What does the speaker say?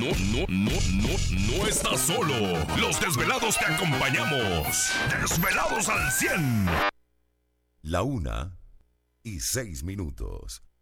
No estás solo. Los desvelados te acompañamos. Desvelados al 100. La 1:06.